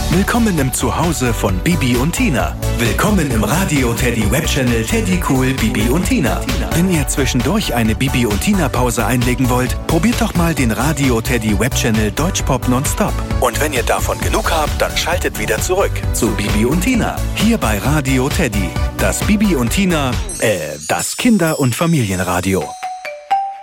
Willkommen im Zuhause von Bibi und Tina. Willkommen im Radio Teddy Webchannel Teddy Cool Bibi und Tina. Wenn ihr zwischendurch eine Bibi und Tina Pause einlegen wollt, probiert doch mal den Radio Teddy Webchannel Deutschpop Nonstop. Und wenn ihr davon genug habt, dann schaltet wieder zurück zu Bibi und Tina. Hier bei Radio Teddy. Das Bibi und Tina, das Kinder- und Familienradio.